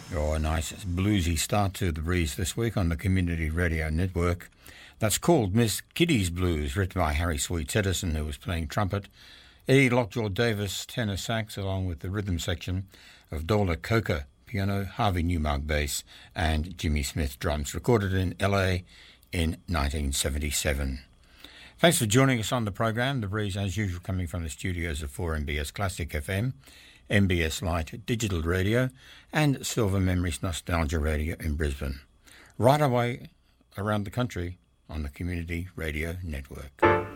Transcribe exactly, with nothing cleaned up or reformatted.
Oh, a nice bluesy start to the breeze this week on the Community Radio Network. That's called Miss Kitty's Blues, written by Harry Sweets Edison, who was playing trumpet, Eddie Lockjaw Davis, tenor sax, along with the rhythm section of Dola Coker, piano, Harvey Newmark bass, and Jimmy Smith drums, recorded in L A in nineteen seventy-seven. Thanks for joining us on the program. The breeze, as usual, coming from the studios of four M B S Classic F M, M B S Lite Digital Radio, and Silver Memories Nostalgia Radio in Brisbane. Right away around the country on the Community Radio Network.